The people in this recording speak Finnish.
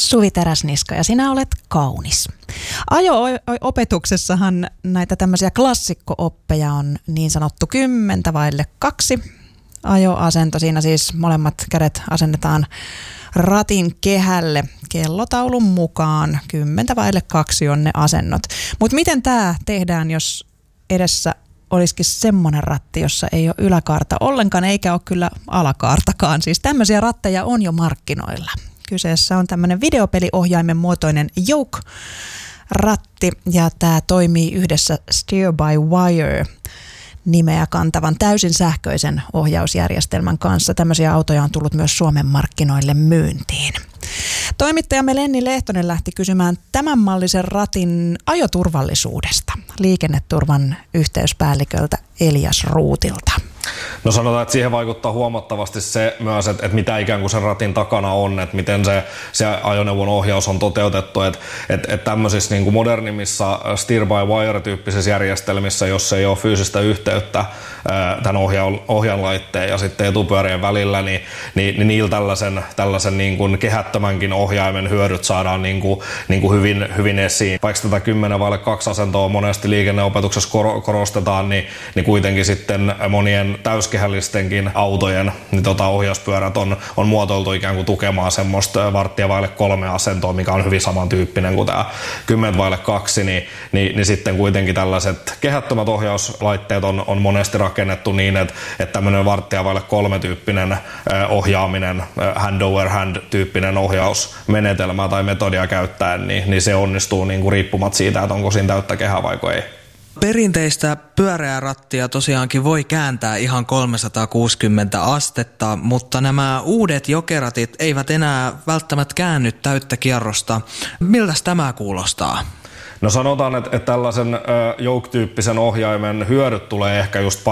Suvi Teräsniska ja sinä olet kaunis. Ajo-opetuksessahan näitä tämmöisiä klassikko-oppeja on niin sanottu 10/2 ajoasento. Siinä siis molemmat kädet asennetaan ratin kehälle kellotaulun mukaan. 10/2 on ne asennot. Mutta miten tämä tehdään, jos edessä olisikin semmoinen ratti, jossa ei ole yläkaarta ollenkaan eikä ole kyllä alakaartakaan. Siis tämmöisiä ratteja on jo markkinoilla. Kyseessä on tämmöinen videopeliohjaimen muotoinen Yoke-ratti ja tämä toimii yhdessä Steer by Wire nimeä kantavan täysin sähköisen ohjausjärjestelmän kanssa. Tämmöisiä autoja on tullut myös Suomen markkinoille myyntiin. Toimittajamme Lenni Lehtonen lähti kysymään tämän mallisen ratin ajoturvallisuudesta liikenneturvan yhteyspäälliköltä Elias Ruutilta. No sanotaan, että siihen vaikuttaa huomattavasti se myös, että mitä ikään kuin sen ratin takana on, että miten se ajoneuvon ohjaus on toteutettu. Että tämmöisissä niin kuin modernimmissa Steer by Wire-tyyppisissä järjestelmissä, jos ei ole fyysistä yhteyttä tämän ohjainlaitteen ja sitten etupyörien välillä, niin niillä tällaisen niin kuin kehättömänkin ohjaimen hyödyt saadaan niin kuin hyvin esiin. Vaikka tätä 10/2 asentoa monesti liikenneopetuksessa korostetaan, niin kuitenkin sitten monien täyskehällistenkin autojen ohjauspyörät on muotoiltu ikään kuin tukemaan semmoista 1/3 asentoa, mikä on hyvin samantyyppinen kuin tämä 10/2, niin sitten kuitenkin tällaiset kehättömät ohjauslaitteet on monesti rakennettu niin, että tämmöinen 1/3 tyyppinen ohjaaminen, hand over hand tyyppinen ohjausmenetelmä tai metodia käyttäen, niin se onnistuu niin kuin riippumatta siitä, että onko siinä täyttä kehää vai ei. Perinteistä pyöreää rattia tosiaankin voi kääntää ihan 360 astetta, mutta nämä uudet jokeratit eivät enää välttämättä käänny täyttä kierrosta. Miltäs tämä kuulostaa? No sanotaan, että tällaisen Yoke-tyyppisen ohjaimen hyödyt tulee ehkä just